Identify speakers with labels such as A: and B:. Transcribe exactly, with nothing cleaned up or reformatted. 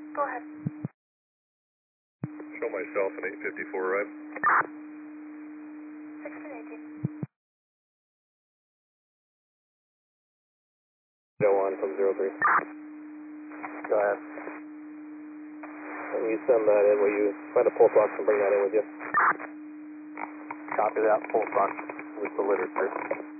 A: Go ahead.
B: Show myself an eight fifty-four, right?
A: sixteen eighteen.
B: Go on from zero three. Go ahead. When you send that in, will you find a pulse box and bring that in with you? Copy that. Pulse box with the litter, sir.